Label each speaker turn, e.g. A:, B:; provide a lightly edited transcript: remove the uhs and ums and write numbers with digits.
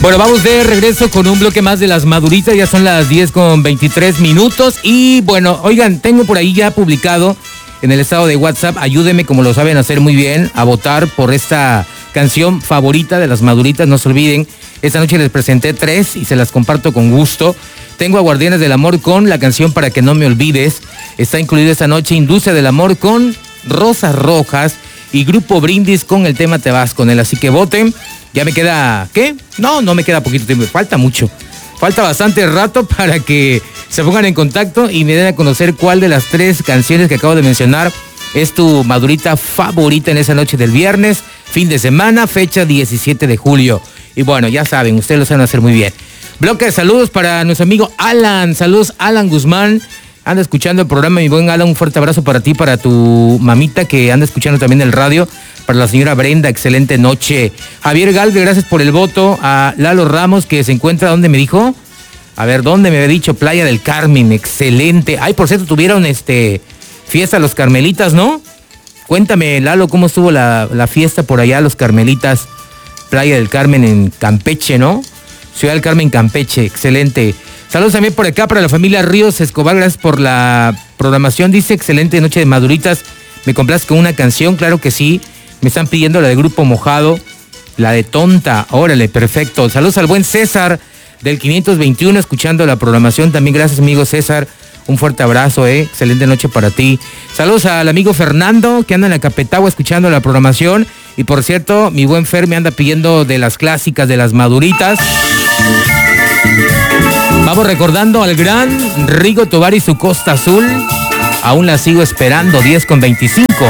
A: Bueno, vamos de regreso con un bloque más de las maduritas. Ya son las 10:23. Y bueno, oigan, tengo por ahí ya publicado en el estado de WhatsApp. Ayúdenme, como lo saben hacer muy bien, a votar por esta canción favorita de las maduritas. No se olviden, esta noche les presenté 3 y se las comparto con gusto. Tengo a Guardianes del Amor con la canción Para que no me olvides. Está incluido esta noche Industria del Amor con Rosas Rojas y Grupo Brindis con el tema Te vas con él. Así que voten. Ya me queda, ¿qué? No me queda poquito tiempo, falta mucho. Falta bastante rato para que se pongan en contacto y me den a conocer cuál de las 3 canciones que acabo de mencionar es tu madurita favorita en esa noche del viernes, fin de semana, fecha 17 de julio. Y bueno, ya saben, ustedes lo saben hacer muy bien. Bloque de saludos para nuestro amigo Alan. Saludos, Alan Guzmán. Anda escuchando el programa, mi buen Alan. Un fuerte abrazo para ti, para tu mamita que anda escuchando también el radio. Para la señora Brenda, excelente noche. Javier Galvez, gracias por el voto. A Lalo Ramos, que se encuentra, ¿dónde me dijo? A ver, ¿dónde me había dicho? Playa del Carmen, excelente. Ay, por cierto, tuvieron fiesta los Carmelitas, ¿no? Cuéntame, Lalo, ¿cómo estuvo la fiesta por allá, los Carmelitas? Playa del Carmen en Campeche, ¿no? Ciudad del Carmen, Campeche, excelente. Saludos también por acá para la familia Ríos Escobar, gracias por la programación. Dice, excelente noche de maduritas. Me complace con una canción, claro que sí. Me están pidiendo la de Grupo Mojado, la de Tonta. Órale, perfecto. Saludos al buen César del 521, escuchando la programación. También gracias, amigo César. Un fuerte abrazo, excelente noche para ti. Saludos al amigo Fernando, que anda en la Capetagua escuchando la programación. Y por cierto, mi buen Fer me anda pidiendo de las clásicas de las maduritas. Vamos recordando al gran Rigo Tobar y su Costa Azul. Aún la sigo esperando, 10:25.